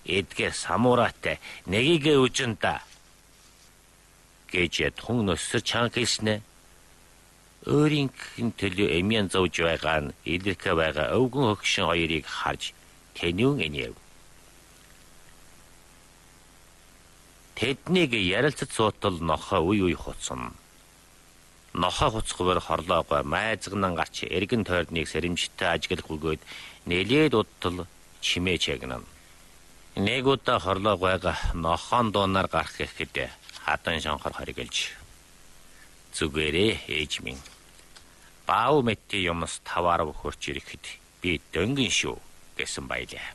эдгээр самураатай нэгийг үжинда гэж тун нөсөр чанга хэлснэ. Өөрийн төлөө эмян зовж байгаа нь илэрхэ байгаа өвгөн хөгшин хоёрыг харж тэнүүн инэв. Тэднийг ярилцаж суутал нохоо үе хуцсан. Нохоо хуцгавар хорлоогоо майзгнан гарч эргэн тойрныг сэрэмжтэй ажиглах өгөөд нэлээд удтал чимээ чагнана. Нэг удаа хорлоогоо нохоон дуунаар гарах гэхэд хатан шонхор хориглж зүгээрээ ээж минь баав мэтти юмс таваар хурч ирэхэд би дөнгөн шүү гэсэн байлаа.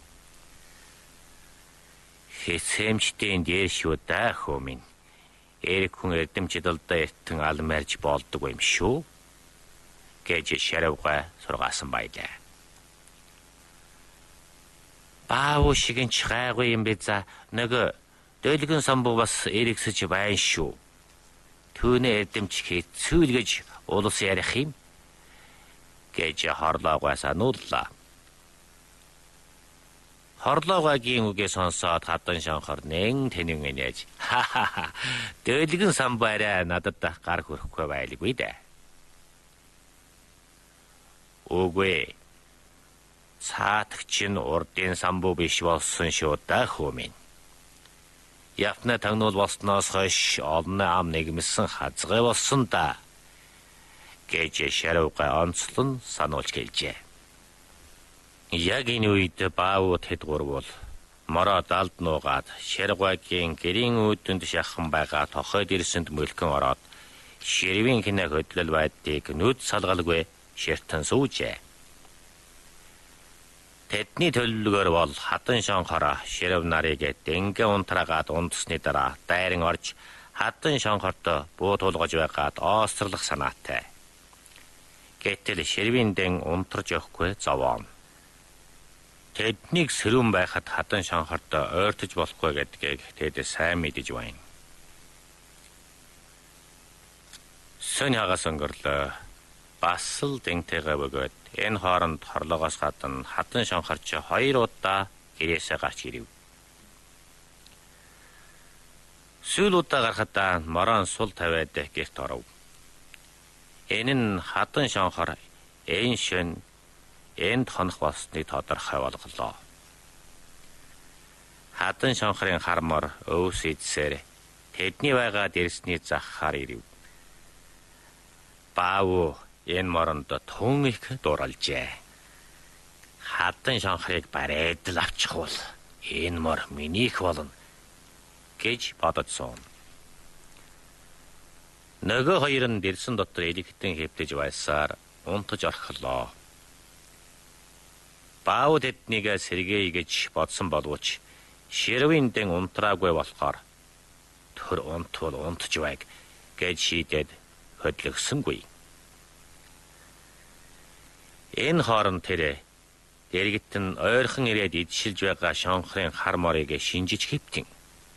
Хэсэмжтэй дээр шүү да хөө минь. Эрэг хүн эрдэмчдэлдээ эртэн алмарж болдог юм шүү гэж шарвга сургаасан байлаа. Баав шигэн чайгүй юм биза нөгөө дөөлгөн самбуу бас эрэгсэж байна шүү. Түүнээ эрдэмч хэцүүлгэж улс ярих юм гэж хорлоогоо санууллаа. Хорлоогогийн үгээ сонсоод хатан шонхор нэн тэнэн инээж дөөлгөн самбаараа надад гар хөрөхгүй байлгүй дээ. Үгүй цаатагч нь урдын самбуу биш болсон шүү да хөө минь. Япна тагнуул болсноос хойш олон ам нэгмсэн хазгай болсон да гэж шарвга онцлон сануулж гэлжээ. Яг энэ үед баав тэд гурвал мороо далд нуугаад шарвгагийн гэрийн үүдэнд шаххан байгаа тохойд ирсэнд мөлкөн ороод ширвийн хинэ хөдлөл байдгийг нүд салгалгүй ширтэн сүүжээ. Тэдний төлөвлөгөөр бол хатан шонхороо ширв нарыг дэнгэ унтраагаад унтсны дараа дайран орж хатан шонхортой буу тулгаж байгаад оострлах санаатай. Гэтэл ширвийн дэн унтарч явахгүй зовоон. Тэднийг сэрүүн байхад хатан шонхортой ойртож болохгүй гэдгийг тэд сайн мэдэж байна. Сонь хагас өнгөрлөө. Бас л дэнтэйгээ бөгөөд энэ хооронд хорлогоос гадна хатан шонхорч 2 удаа гэрээсээ гарч ирэв. Сүүл удаа гарахад морон сул тавиад гэрт оров. Энэ нь хатан шонхор энэ шөнө энд хонох болсныг тодорхой болголоо. Хатан шонхорын хармор өвс идсээр тэдний байгаад ирсний захаар ирэв. Баав энэ моронд тун их дууралжээ. Хатан шонхорыг барайд л авчих бол энэ мор минийх болно гэж бодсон. Нөгөө хоёр нь дэрсэн дотор элэгтэн хэвтэж байсаар унтаж орхолоо. Баав тэднийг сэргээе гэж бодсон боловч ширвийн дэн унтраагүй болохоор төр унтвал унтж байг гэж шийдээд хөдлөгсөнгүй. Энэ хооронд тэр дэргэт нь ойрхон ирээд идшилж байгаа шонхрын хар морыг шинжиж хэвтэн.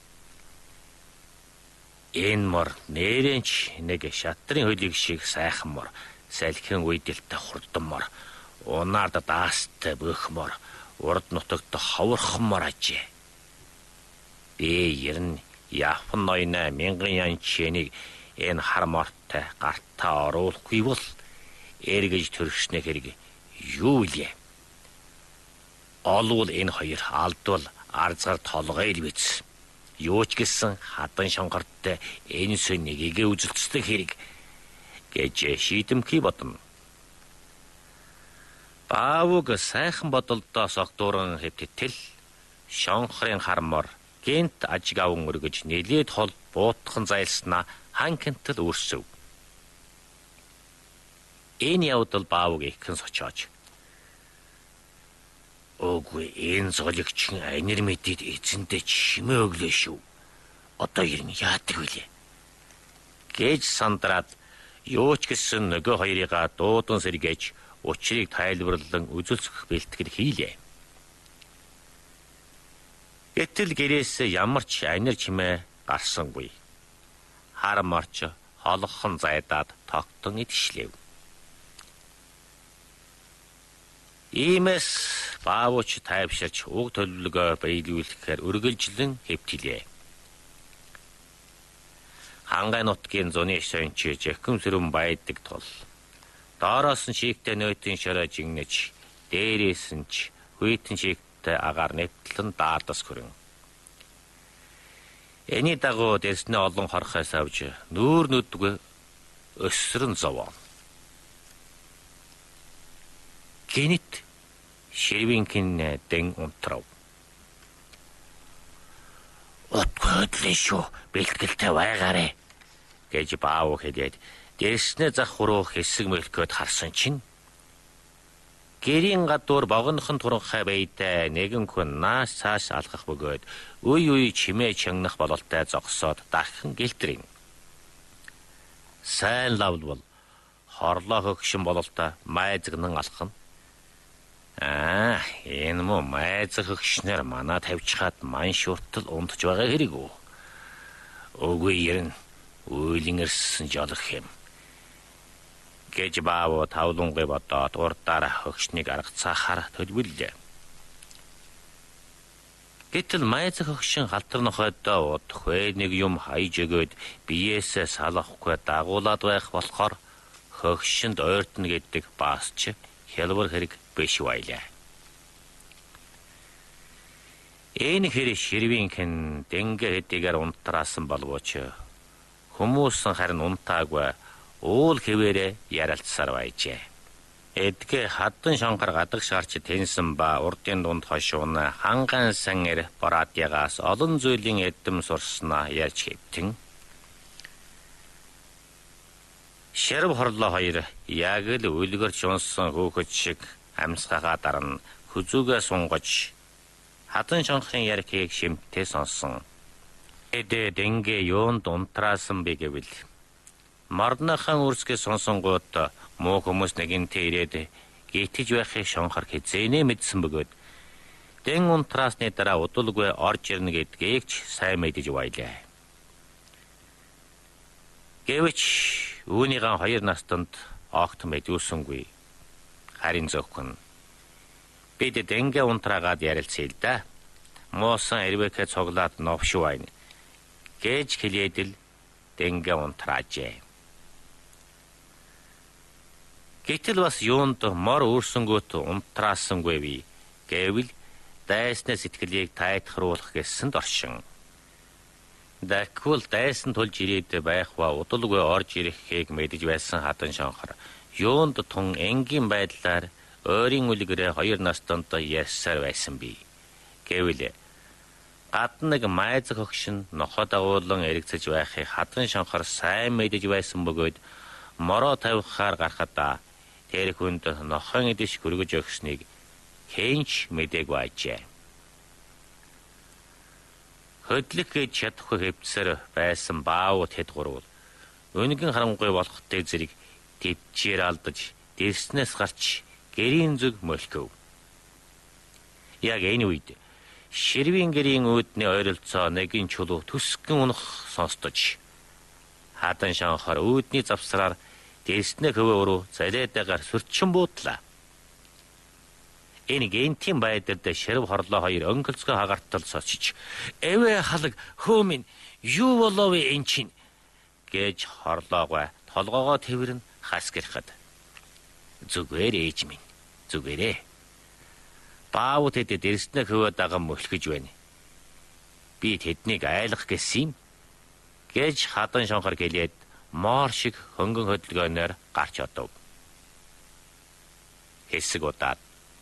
Энэ мор нэрэнч нэг шатрын хөлийг шиг сайхан мор, салхин үйдэлтэй хурдан мор, унаад даастай бөх мор, урд нутагт ховорхон мор ажээ. Би ерн япон ноёна мянган ян чэнийг энэ хар мортой гартаа оруулахгүй бол эргэж төрөшнө хэрэг юу вэ? Олвол энэ хоёр алдвал арзгаар толгой л биз. Юу ч гэсэн хатан шонхортой энэ сүн нэгийг үзэлцдэг хэрэг гэж шийдэмхий бодно. Баавуг сайхан бодолдоос огдууран хэвттэл шонхрын хармор гэнт ажигавн өргөж нэлээд хол буутхан зайлснаа ханкантал үрсэв. Энэ явдал баавуг иххэн сочоож. Үгүй энэ золигч анир мэдээд эзэндээ чимээ өглөө шүү. Одоо ирнэ яадаг вүлээ гэж сандраад юу ч гэсэн нөгөө хоёрыгаа дуудан сэргээж учрыг тайлбарлан үзүүлсэх бэлтгэл хийлээ. Гэтэл гэрээс ямар ч анир чимээ гарсангүй. Хар марч холхон зайдаад тогтон идшлэв. Иймээс Баавууч тайвширч уг төлөвлөгөө биелүүлэхээр үргэлжлэн хэвтэлээ. Хангай нутгийн зуны сонч жахим сүрэн байдаг тул доороос нь чигтээ нөтийн шороо жигнэж дээрээс нь ч хүйтэн чигтээ агаар нэвтлэн даадас хүрэн. Эний дагуу дэрснээ олон хорхоос авж нүүр нүдгүй өсрөн зовоо. Гинэт ширвинхэн дэн унтрав. Утгаадлаа шүү, бэлтгэлтэй байгаарэ гэж Баавуу хэлээд дэрснээ зах руу хэсэг мөлкөд харсан чинь гэрийн гадуур богинохон туранхай байтай нэгэн хүн нааш цааш алхах бөгөөд үе чимээ чангнах бололтой зогсоод дахин гэлтрэн. Сайн лавлвал хорлоо хөгшин бололтой майзгнан алхана. Энэ муу майзах хөгшнөр манаа тавьчихад ман шуртал унтж байгаа хэрэг үү? Үгүй ерэн үйлэн ирсэн жолох юм. Гэж Баавуу тавлунгой бодоод урдаараа хөгшнийг аргацаахаар төлөвлөлээ. Гэтэл майзах хөгшин халтар нохойдоо удах вэ нэг юм хайж өгөөд биеэсээ салахгүй дагуулад байх болохоор хөгшинд ойртно гэдэг баасч хялбар хэрэг биш байлаа. Энэ хэрэг ширвинхэн дэнгэ хэдийгээр унтраасан боловч хүмүүс харин унтаагүй уул хэвээрээ ярилцсаар байжээ. Эдгэ хаддан шанхар гадаг шаарч тэнсэн ба урдын дунд хошууна ханган сангэр бараатягаас олон зүйлийн эдэм сурснаа ярьж хэвтэн. Ширв хорлоо хоёр яг л үлгэрч унсан хөөхөж шиг амьсгахаа дарна хүзүүгээ сунгаж хаддан шанхын ярихыг шимтээ сонсон. Эдэ дэнгэ юунд унтраасан бэ гэвэл Морднахан үрсгээ сонсонгууд муу хүмүүс нэгэнтээ ирээд гитэж байхыг шонхор хизээнэ мэдсэн бөгөөд дэн унтраасны дараа удалгүй орж ирнэ гэдгийг ч сайн мэдэж байлаа. Гэвч үүнийхэн хоёр настанд огт мэдүүлсэнгүй. Харин зөвхөн бид дэнгэ унтраагаад ярилцъя л да. Муусан эрвэхэ цуглаад новшуу байна гэж хэлээд л дэнгэ унтраажээ. Гэтэл бас юунд мор өөрсөнгөөт унтраасангүй би гэвэл дайсны сэтгэлийг тайтгаруулах гэсэнд оршин. Даквал дайсан тулж ирээд байх ба удалгүй орж ирэхийг мэдэж байсан хатан шонхор юунд тун энгийн байдлаар ойрын үлгэрээ хоёр настанд ярьсаар байсан би гэвэл гадна нэг майзах хөгшин ноход агуулan эргэцэж байхыг хатан шонхор сайн мэдэж байсан бөгөөд мороо тавихаар гарахад тэр хүнд нохон идэш гөргөж өгснгийг хэнч мэдээг байжээ. Хөдлөх гэж чадахгүй хэвцээр байсан Баавуу тэд гурвал өнгийн харамгүй болохтэй зэрэг төвчээр алдаж дэрснээс гарч гэрийн зүг мөлхөв. Яг энэ үед ширвийн гэрийн үүдний ойролцоо нэгэн чулуу төсгөн унах сонстож хатан шанхаар үүдний завсраар дэрснээ хөвөө рүү залээдагаар сүрчин буудлаа. Энэ гентийн байдалд ширв хорлоо хоёр өнгөлцгөө хагартал сочиж эвэ халаг хөөмин юу болов эн чин гэж хорлоогоо толгоогоо тэрвэрн хас гэрхэд зүгээр ээж минь зүгээрээ Баавуу тэд дэрснээ хөвөө даган мөлхөж байна. Би тэднийг айлах гэсэн юм гэж хатан шонхор гэлээд моор шиг хөнгөн хөдөлгөөнөөр гарч одов. Хэсэг удаад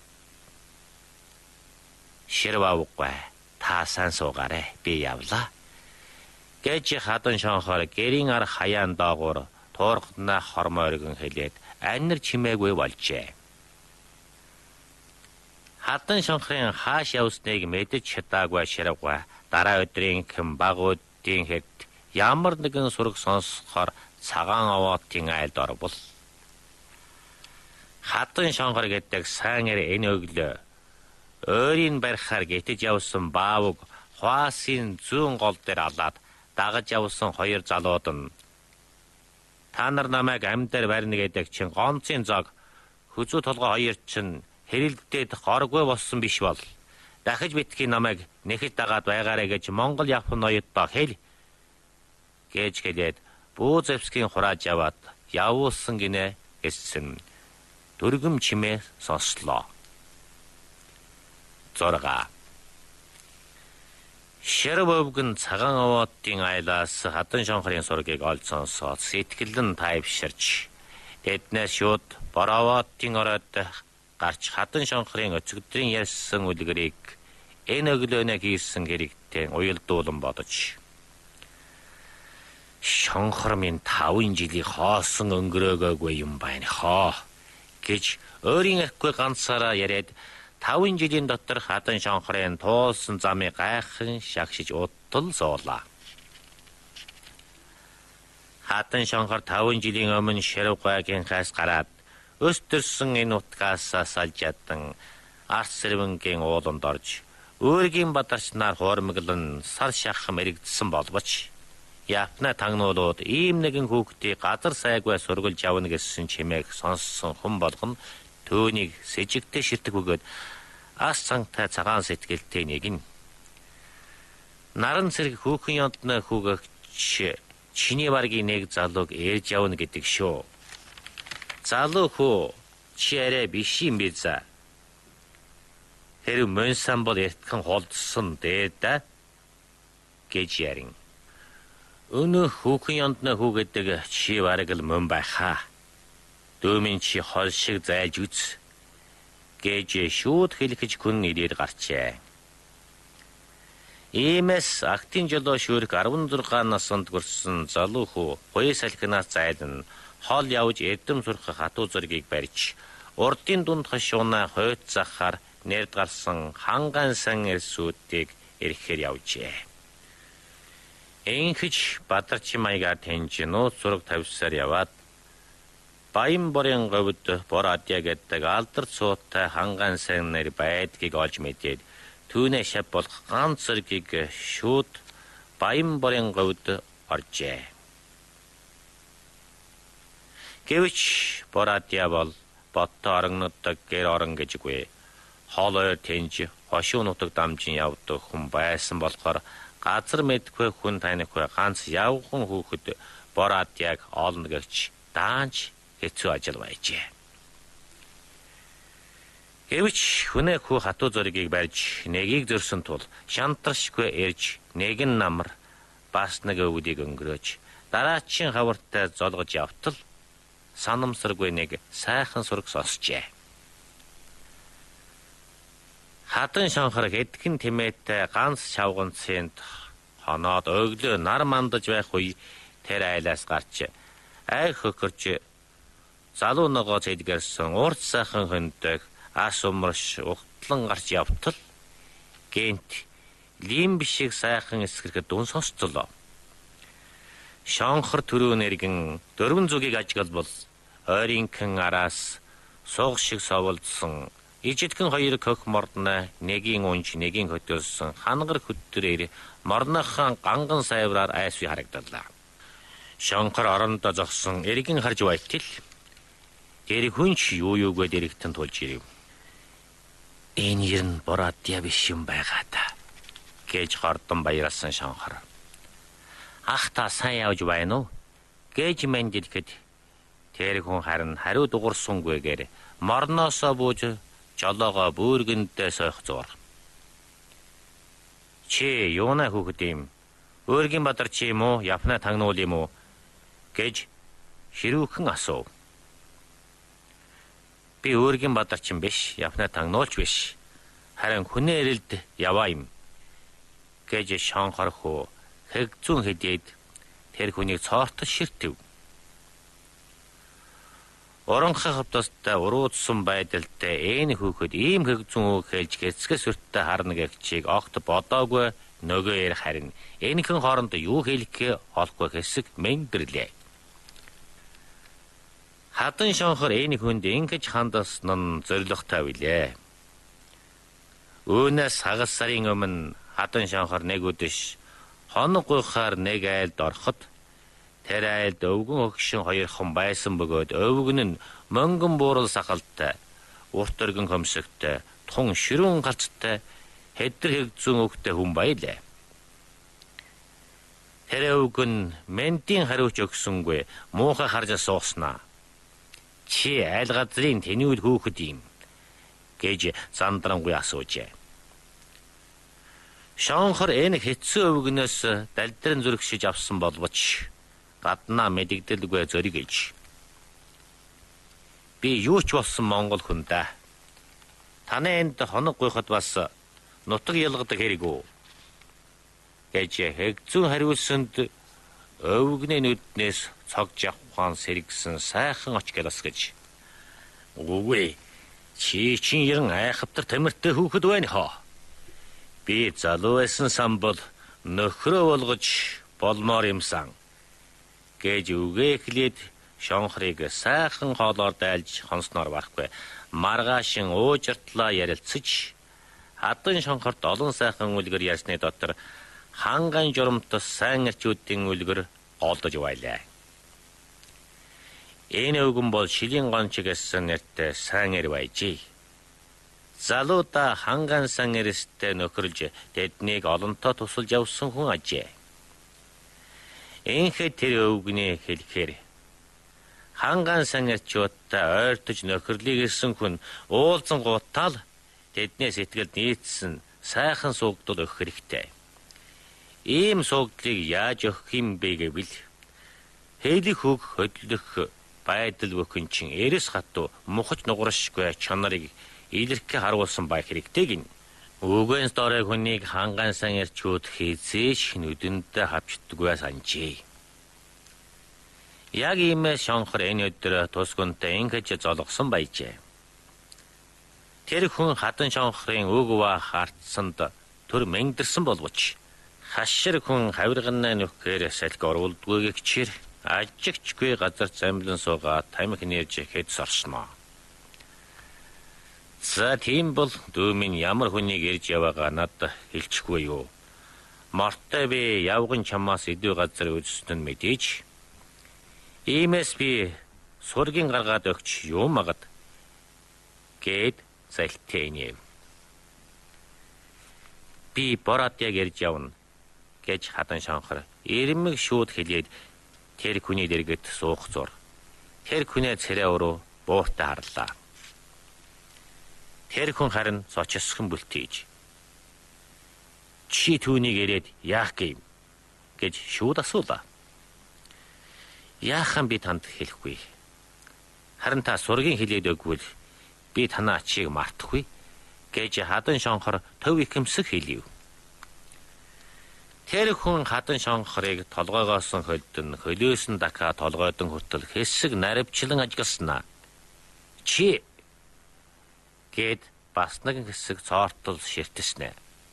Ширваавгүй та сан суугаарэ би явлаа гэж хатан шонхор гэрийн ар хаяан доогуур туурхнаа хормойргон хэлээд анир чимээгүй болжээ. Хатан шонхрын хааш явсныг мэдэж чадаагүй Ширваа дараа өдрийн хэн багуудын хэд ямар нэгэн сураг сонсохоор цагаан овоотын айлд орвол хатан шонхор гэдэг саанэр энэ өглөө ойрын барихаар гитэж явсан Баавууг хуасын зүүн гол дээр алаад дагаж явсан хоёр залууд нь та нар намайг амьдаар барьна гэдэг чин гонцын зог хүзүү толгой хоёр чинь хэрэлдээд горгүй болсон биш бол дахиж битгий намайг нэхэд дагаад байгаарэ гэж Монгол Япон ноёддоо хэл гэж хэлээд Бүүзевскийн хурааж яваад явуулсан гинэ гэсэн дүргэм чимээ сонслоо. 6. Шэрвөвгэн цагаан овоодын айлаас хатан шонхрын сургийг олж сонсоод сэтгэлэн тайвширч эднээс шууд боровоодын ороод гарч хатан шонхрын өцөгдрийн ярьсан үлгэрийг энэ өглөөнэ хийсэн хэрэгтээ уялдуулан бодож шонхор минь 5 жилийн хоосон өнгөрөөгөөгүй юм байна хоо гэж өөрийн ахгүй ганцаараа яриад 5 жилийн дотор хатан шонхрын туулсан замыг гайхан шагшиж уттал суулаа. Хатан шонхор 5 жилийн өмнө Шэрвгайгийнхаас гараад өстөрсөн энэ утгаас салж ядан арт сэрвэнгийн ууланд орж өөргийн бадарчнаар хуурмаглан сар шахам эрэгдсэн боловч Япны тагнуулууд ийм нэгэн хүүхдийг газар сайгүй сургуулж явна гэсэн чимээг сонссон хүн болгон төөнийг сэжигтэй ширтэг бөгөөд ас цантай цагаан сэтгэлтэй нэг нь наран цэрэг хүүхэн ёндны хүүгэгч чиний баргийн нэг залууг ээж явна гэдэг шүү. Залуу хөө чи арай биш юм биза. Хэрэг мөнсөн бол эртхэн холдсон дээ да гэж ярин. Өнөө хүүхэн ёндны хүү гэдэг чи бараг л мөн байхаа. Дөөмийн чи хол шиг зайлж үз гэж шууд хэлэхэж хүн ирээд гарчээ. Иймээс актын жолоо шүүрх 16 наснд хүрсэн залуу хүү гоё салхинаас зайлан хол явж эдэм сурах хатуу зургийг барьж урдын дунд хашууна хойд захаар нэрд гарсан ханган сан эрсүүдийг ирэхээр явжээ. Энхэж бадарчи маягаар тэнж нууц зураг тавьсаар яваад Баян-борын говьд бор адья гэдэг алдар цуутай ханган сан нэр байдгийг олж мэдээд түүнээ шав болох ганц зургийг шууд Баян-борын говьд оржээ. Гэвч бор адья бол боттой оронгнууддаг гэр орон гэжгүй. Хоолойр тэнж хошуу нутаг дамжин явдаг хүн байсан болохоор газар мэдгүй хүн танихгүй ганц явган хүүхэд бор адьяг олно гэж даанч хэцүү ажил байжээ. Гэвч хүнээ хүү хатуу зургийг барьж нэгийг зөрсөн тул шантаршгүй ирж нэгэн намар бас нэг өвдийг өнгөрөөж дараачийн хавартай золгож явтал санамсаргүй нэг сайхан сураг сонсчээ. Хатан шонхор эдгэн тэмээтэй ганц шавганцынд хоноод өглөө нар мандаж байх үе тэр айлаас гарч ай хөхөрч залуу ногоо цэдгэрсэн урт сайхан хөндөг ас умарш ухтлан гарч явтал гэнт лим бишиг сайхан эсгэрхэд дүн сонсцолоо. Шонхор төрөө нэргэн дөрвөн зүгийг ажиглал ойрынхан араас сууг шиг соволдсон ижидхэн хоёр көх мордна нэгийн унж нэгийн хөтөөсөн хангар хөтөрээр морнохон ганган сайвраар айсви харагдлаа. Шонхор орондоо зогсон эргэн харж байтал тэр хүнч юу юугээ дэрэгтэн тулж ирэв. Энэ ер нь бор адья биш юм байгаа та гэж гордон баярлсан шонхор. Ах та сайн явж байна уу гэж мэндэлэхэд тэр хүн харин хариу дуурсангүйгээр морноосоо бууж жолоогоо бөөргөндөө сойх зур. Чи юуна хүүхэд юм? Өөргийн бадар чи юм уу? Япна тагнуул юм уу? гэж хэрүүхэн асуув. Би өөргийн бадарчин биш, Япна тагнуулч биш. Харин хүнээ эрэлд яваа юм гэж шонхор хөө хэгзүүн хэдээд тэр хүнийг цоортож ширтэв. Оронхой хавтастай уруудсан байдалтай энэ хүүхэд ийм хэгзүүн үг хэлж гэцгээс өртөө харна гэгчийг огт бодоогүй нөгөөр харин энэхэн хооронд юу хэлэхээ олохгүй хэсэг мэндэрлээ. Хатан шонхор энэ хүнд ингэж хандсан нь зоригтой билээ. Үүнээс хагас сарын өмнө хатан шонхор нэг өдөш хоног гуйхаар нэг айлд ороход тэр айлд өвгөн өгшин хоёр хон байсан бөгөөд өвгөн нь мөнгөн буурал сахалтай урт өргөн хөмсөгтэй, тун ширүүн галцтай, хэдэр хэгзүүн өгтэй хүн байлаа. Тэр өвг нь ментийн хариуч өгсөнгүй муухай харж сууснаа. Чи айл газрын тэнүүл хүүхэд юм гэж зандрангуй асуужээ. Шонхор энэ хэцүү өвгнөөс далдрын зүрхшиж авсан боловч гаднаа мэдэгдэлгүй зөриг ээж. Би юу ч болсон монгол хүн да. Таны энд хоног гуйхад бас нутаг ялгадаг хэрэггүй гэж хэгзүүн хариулсанд өвгний нүднээс цогж авахын сэргсэн сайхан очгоос гэж. Үгүй чи чин ерэн айхавтар тамиртай хүүхэд байна хоо. Би залуу байсан сан бол нөхрөө болгож болмоор юмсан гэж үгээхлээд шонхрыг сайхан хоолоор дайлж хонсноор барахгүй маргаашин уужиртлаа ярилцаж хатан шонхорт олон сайхан үлгэр ярьсны дотор ханган журамтас сайн эрчүүдийн үлгэр олдож байлаа. Энэ өвгөн бол шилийн гонч гэсэн нэртэй сайн эр байжээ. Залуудаа ханган сан эрэстэй нөхөрлж тэднийг олонтоо тусалж явсан хүн ажээ. Энхэд тэр өвгний хэлэхээр ханган сан эрчүүдтэй ойртож нөхөрлийг ирсэн хүн уулзан гутаал тэдний сэтгэлд нийцсэн сайхан суугдул өгөх хэрэгтэй. Ийм суугдлыг яаж өгөх юм бэ гэвэл хэлэх үг хөдлөх байдал бүхэн чин эрэс хатуу мухаж нугаршгүй чанарыг илэрхий харуулсан байх хэрэгтэй гин. Үгэнс дорой хүнийг ханган сан эрчүүд хийзээш нүдэндээ хавчдаггүй санджээ. Яг иймээс шонхор энэ өдөр тусгунтай ингэж золгосон байжээ. Тэр хүн хатан шонхрын үг ба хартсанд төр мэнгдэрсэн боловч хашир хүн хавирганаа нөхөөр салхи оруулдгүй гэгчээр ажигчгүй газар замлан суугаад тамхи нэрж хэд сорсноо. За тийм бол дүү минь ямар хүнийг ирж яваагаа надад хэлчихгүй юу. Мортой би явган чамаас идэв газар үзсэн нь мэдээж. Иймээс би сургийн гаргаад өгч юм магад гээд зайлтэнэ. Би боратяг ирж явна гэж хатан шонхор ирмэг шууд хэлээд тэр хүний дэргэд суух зур. Тэр хүнээ царай өрөө бууртаа харлаа. Тэр хүн харин цочсхон бүлтийж. Чи түүнийг ирээд яах гэв гэж шууд асуулаа. Яахан би танд хэлэхгүй. Харин та сургийн хэлээд өгвөл би танаа ачийг мартахгүй гэж хатан шонхор төв ихэмсэх хэлив. Тэр хүн хатан шонхорыг толгойгоос хөлдөн хөлөөс нь дахиа толгойдон хүртэл хэсэг наривчлан ажигласнаа. Чи гэд бас нэг хэсэг цоортол ширтснэ.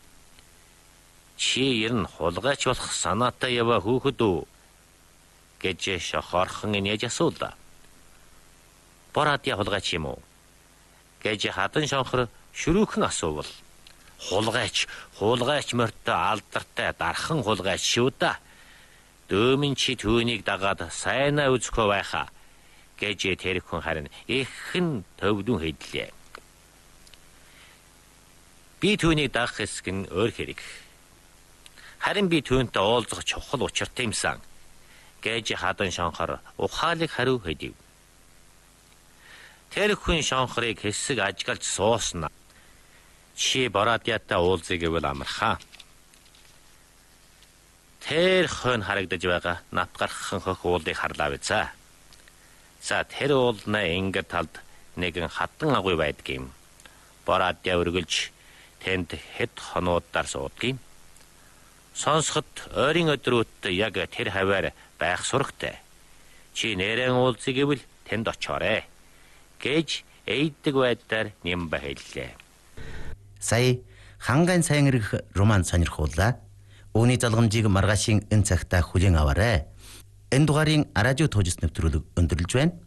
Чи ер нь хулгайч болох санаатай яваа хүүхэд үү гэж шохорхон инээж асуулаа. Боратья хулгайч юм уу гэж хатан шонхор шүрүүхэн асуувал хулгайч морьтой алдартай дархан хулгайч шүү да. Дөөмин чи түүнийг дагаад сайнаа үзэхгүй байхаа гэж тэр хүн харин ихэн төвдөн хэллээ. Би түүнийг дагах хэсэг нь өөр хэрэг. Харин би түүнтэй уулзах чухал учиртай юмсан гэж хатан шонхор ухаалаг хариу хэдив. Тэр хүн шонхорыг хэсэг ажиглаж суусна. Чи боратьяатай уулзъя гэвэл амархаа. Тэр хүн харагдаж байгаа нат гархан хөх уулыг харлаа биз. За тэр уулнаа ингээд талд нэгэн хатан агуй байдгийм. Боратья өргөлж тэнд хэд хонуудаар суудгийм. Сонсоход ойрын өдрүүд яг тэр хаваар байх сурагтай. Чи нэрэн уулзъя гэвэл тэнд очоорой гэж эйдэг байдлаар нямба хэллээ. Сая хангайн сайн эрх роман сонирхууллаа. Үүний залгамжийг маргаашийн энэ цагта хүлээн аваарай. Энэ дугаарыг радио туужс нэвтрүүлэг өндөрлөж байна.